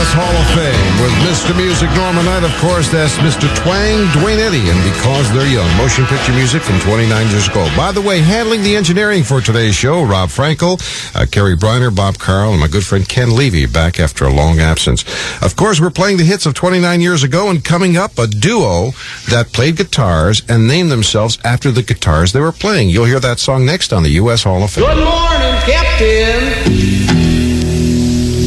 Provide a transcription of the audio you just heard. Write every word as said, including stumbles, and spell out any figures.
S Hall of Fame with Mister Music Norman Knight. Of course, that's Mister Twang, Dwayne Eddy, and Because They're Young, motion picture music from twenty-nine years ago. By the way, handling the engineering for today's show, Rob Frankel, uh, Kerry Briner, Bob Carl, and my good friend Ken Levy, back after a long absence. Of course, we're playing the hits of twenty-nine years ago, and coming up, a duo that played guitars and named themselves after the guitars they were playing. You'll hear that song next on the U S Hall of Fame. Good morning, Captain.